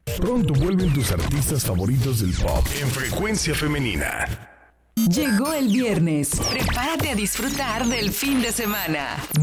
Pronto vuelven tus artistas favoritos del pop en Frecuencia Femenina. Llegó el viernes. Prepárate a disfrutar del fin de semana.